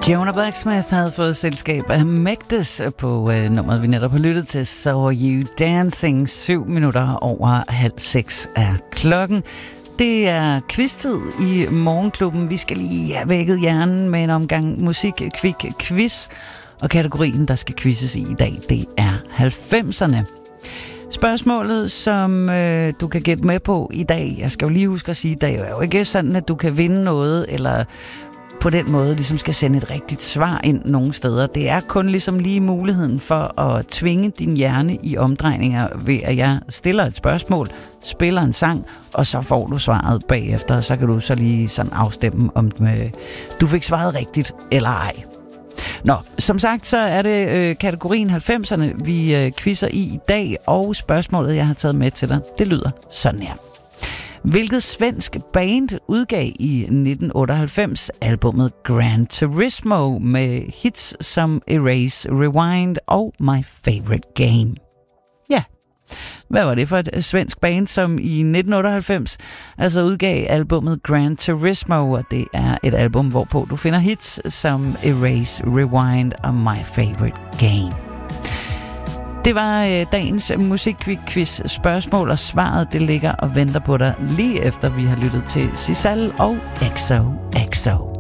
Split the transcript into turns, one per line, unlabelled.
Jonah Blacksmith havde fået selskab af Mægtes på nummeret, vi netop har lyttet til, So Are You Dancing. 7 minutter over 5:30 er klokken. Det er quiz-tid i Morgenklubben. Vi skal lige have vækket hjernen med en omgang musik-quiz. Og kategorien, der skal quizzes i dag, det er 90'erne. Spørgsmålet, som du kan gætte med på i dag, jeg skal jo lige huske at sige, det er jo ikke sådan, at du kan vinde noget, eller på den måde ligesom skal sende et rigtigt svar ind nogle steder. Det er kun ligesom lige muligheden for at tvinge din hjerne i omdrejninger ved, at jeg stiller et spørgsmål, spiller en sang, og så får du svaret bagefter, og så kan du så lige sådan afstemme, om du fik svaret rigtigt eller ej. Nå, som sagt, så er det kategorien 90'erne, vi quizzer i dag, og spørgsmålet, jeg har taget med til dig, det lyder sådan her. Hvilket svensk band udgav i 1998 albummet Gran Turismo med hits som Erase, Rewind og My Favorite Game? Ja, hvad var det for et svensk band, som i 1998 altså udgav albummet Gran Turismo, og det er et album, hvorpå du finder hits som Erase, Rewind og My Favorite Game. Det var dagens musikquiz spørgsmål, og svaret det ligger og venter på dig lige efter vi har lyttet til Sisal og XOXO.